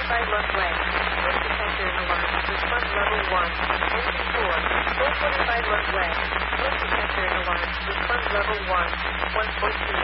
445 left way. Smoke detector alarm. Response level 1. Engine 4. 445 left way. Smoke detector alarm. Response level 1. 1.2.